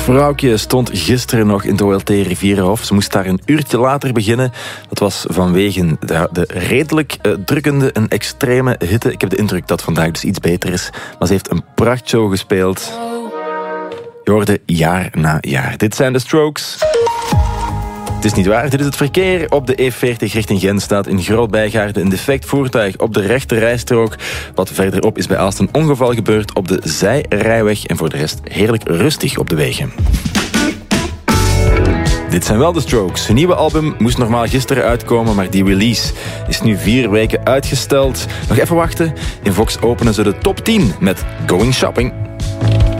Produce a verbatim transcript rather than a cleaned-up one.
vrouwtje stond gisteren nog in de O L T-Rivierenhof. Ze moest daar een uurtje later beginnen. Dat was vanwege de, de redelijk uh, drukkende en extreme hitte. Ik heb de indruk dat vandaag dus iets beter is. Maar ze heeft een prachtshow gespeeld. Je hoorde jaar na jaar. Dit zijn de Strokes. Het is niet waar, dit is het verkeer. Op de E veertig richting Gent staat in Groot-Bijgaarden een defect voertuig op de rechte rijstrook. Wat verderop is bij Aalst een ongeval gebeurd op de zijrijweg. En voor de rest heerlijk rustig op de wegen. Dit zijn wel de Strokes. Hun nieuwe album moest normaal gisteren uitkomen, maar die release is nu vier weken uitgesteld. Nog even wachten. In Vox openen ze de top tien met Going Shopping.